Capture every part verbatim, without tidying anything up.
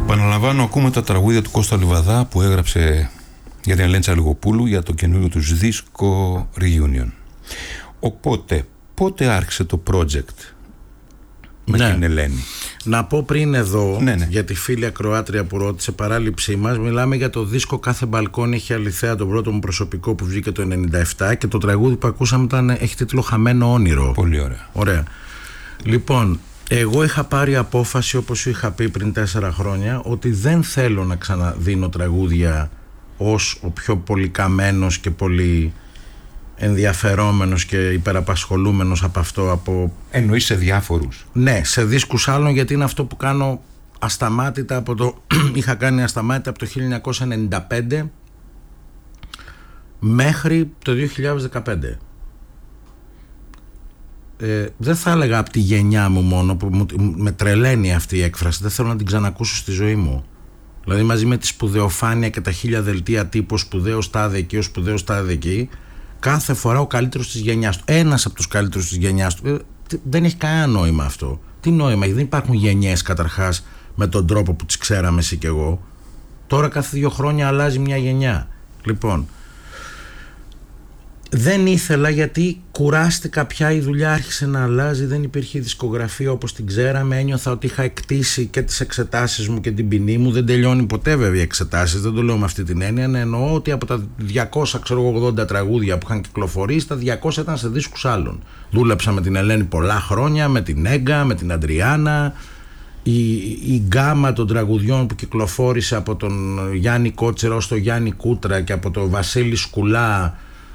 Επαναλαμβάνω, ακούμε τα τραγούδια του Κώστα Λιβαδά που έγραψε για την Ελένη Τσαλιγοπούλου για το καινούριο τους δίσκο Reunion. Οπότε, πότε άρχισε το project με ναι. την Ελένη? Να πω πριν εδώ, ναι, ναι. για τη φίλη ακροάτρια που ρώτησε, παράληψή μας, μιλάμε για το δίσκο Κάθε Μπαλκόνι έχει αληθέα, τον πρώτο μου προσωπικό που βγήκε το ενενήντα επτά, και το τραγούδι που ακούσαμε ήταν, έχει τίτλο Χαμένο Όνειρο. Πολύ ωραία. Ωραία. Λοιπόν, εγώ είχα πάρει απόφαση, όπως σου είχα πει πριν τέσσερα χρόνια, ότι δεν θέλω να ξαναδίνω τραγούδια ως ο πιο πολύ καμένος και πολύ ενδιαφερόμενος και υπεραπασχολούμενος από αυτό. Από... Εννοείς σε διάφορους? Ναι, σε δίσκους άλλων, γιατί είναι αυτό που κάνω ασταμάτητα από το... είχα κάνει ασταμάτητα από το χίλια εννιακόσια ενενήντα πέντε μέχρι το δύο χιλιάδες δεκαπέντε. Ε, δεν θα έλεγα από τη γενιά μου μόνο, που μου, με τρελαίνει αυτή η έκφραση, δεν θέλω να την ξανακούσω στη ζωή μου. Δηλαδή μαζί με τη σπουδαιοφάνεια και τα χίλια δελτία τύπου, σπουδαίος τάδε εκεί, ο σπουδαίος τάδε εκεί, κάθε φορά ο καλύτερος της γενιάς του, ένας από τους καλύτερους της γενιάς του. Ε, δεν έχει κανένα νόημα αυτό. Τι νόημα έχει? Δεν υπάρχουν γενιές καταρχάς με τον τρόπο που τις ξέραμε εσύ και εγώ. Τώρα κάθε δύο χρόνια αλλάζει μια γενιά. Λοιπόν, δεν ήθελα, γιατί κουράστηκα πια, η δουλειά άρχισε να αλλάζει, δεν υπήρχε η δισκογραφία όπως την ξέραμε, ένιωθα ότι είχα εκτίσει και τις εξετάσεις μου και την ποινή μου. Δεν τελειώνει ποτέ βέβαια οι εξετάσεις, δεν το λέω με αυτή την έννοια, ναι, εννοώ ότι από τα διακόσια ογδόντα τραγούδια που είχαν κυκλοφορήσει, τα διακόσια ήταν σε δίσκους άλλων. Δούλεψα με την Ελένη πολλά χρόνια, με την Έγκα, με την Αντριάννα. Η, η γκάμα των τραγουδιών που κυκλοφόρησε από τον Γιάννη Κότσερα ως τον Γιάννη Κούτρα και από τον Βασίλη Σκουλά,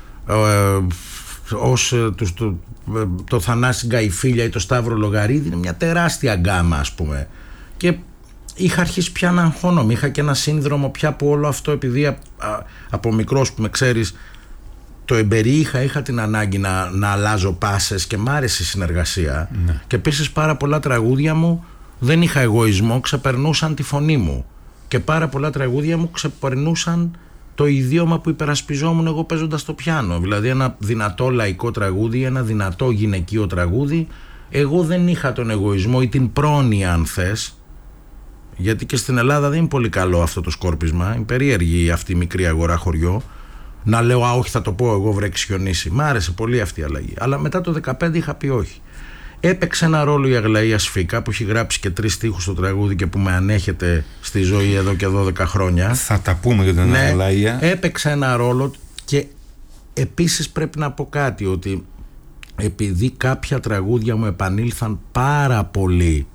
Ε, ως ε, το, το, το Θανάση Γκαϊφίλια ή το Σταύρο Λογαρίδη, είναι μια τεράστια γκάμα, ας πούμε, και είχα αρχίσει πια να αγχώνομαι, είχα και ένα σύνδρομο πια που όλο αυτό, επειδή α, α, από μικρός που με ξέρεις το εμπεριείχα, είχα την ανάγκη να, να αλλάζω πάσες και μ' άρεσε η συνεργασία, ναι. Και επίσης πάρα πολλά τραγούδια μου δεν είχα εγωισμό, ξεπερνούσαν τη φωνή μου, και πάρα πολλά τραγούδια μου ξεπερνούσαν το ιδίωμα που υπερασπιζόμουν εγώ παίζοντας το πιάνο. Δηλαδή ένα δυνατό λαϊκό τραγούδι, ένα δυνατό γυναικείο τραγούδι. Εγώ δεν είχα τον εγωισμό ή την πρόνοια, αν θες, γιατί και στην Ελλάδα δεν είναι πολύ καλό αυτό το σκόρπισμα. Είναι περίεργη αυτή η μικρή αγορά χωριό. Να λέω, α, όχι, θα το πω εγώ, βρέξει χιονίσει. Μ' άρεσε πολύ αυτή η αλλαγή. Αλλά μετά το δεκαπέντε είχα πει όχι. Έπαιξε ένα ρόλο η Αγλαία Σφίκα, που έχει γράψει και τρεις στίχους στο τραγούδι και που με ανέχεται στη ζωή εδώ και δώδεκα χρόνια. Θα τα πούμε για την ναι, Αγλαία. Έπαιξε ένα ρόλο, και επίσης πρέπει να πω κάτι, ότι επειδή κάποια τραγούδια μου επανήλθαν πάρα πολύ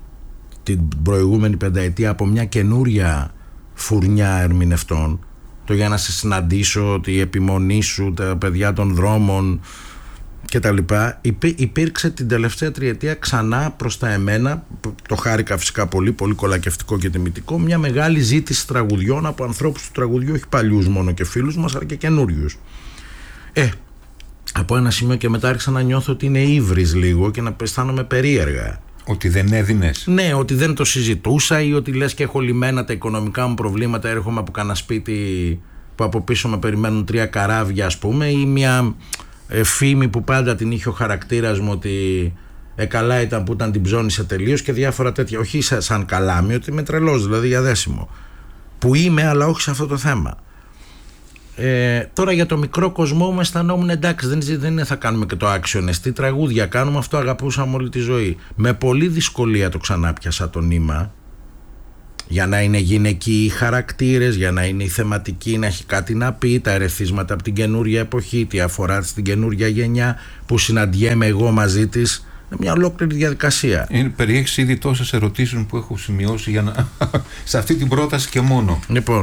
την προηγούμενη πενταετία από μια καινούρια φουρνιά ερμηνευτών, το Για να σε συναντήσω, τη επιμονή σου, τα παιδιά των δρόμων και τα λοιπά, υπήρξε την τελευταία τριετία ξανά προς τα εμένα, το χάρηκα φυσικά πολύ, πολύ κολακευτικό και τιμητικό, μια μεγάλη ζήτηση τραγουδιών από ανθρώπους του τραγουδιού, όχι παλιούς μόνο και φίλους μας, αλλά και καινούριους. Ε, από ένα σημείο και μετά άρχισα να νιώθω ότι είναι ύβρις λίγο και να αισθάνομαι περίεργα. Ότι δεν έδινες? Ναι, ότι δεν το συζητούσα, ή ότι λες και έχω λυμμένα τα οικονομικά μου προβλήματα, έρχομαι από κανένα σπίτι που από πίσω με περιμένουν τρία καράβια, ας πούμε, ή μια ε, φήμη που πάντα την είχε ο χαρακτήρας μου, ότι ε, καλά ήταν που ήταν την ψώνισε τελείως, και διάφορα τέτοια. Όχι σαν, σαν καλάμι, ότι είμαι τρελός δηλαδή για δέσιμο. Που είμαι, αλλά όχι σε αυτό το θέμα. Ε, τώρα για το μικρό κοσμό μου αισθανόμουν εντάξει, δεν, δεν είναι θα κάνουμε και το άξιονες, τραγούδια κάνουμε, αυτό αγαπούσαμε όλη τη ζωή. Με πολλή δυσκολία το ξανά πιάσα το νήμα, για να είναι γυναικοί οι χαρακτήρες, για να είναι η θεματική, να έχει κάτι να πει, τα ερεθίσματα από την καινούρια εποχή, τι αφορά στην καινούρια γενιά που συναντιέμαι εγώ μαζί της. Είναι μια ολόκληρη διαδικασία. Είναι, περιέχεις ήδη τόσες ερωτήσεις που έχω σημειώσει για να... σε αυτή την πρόταση και μόνο. Λοιπόν,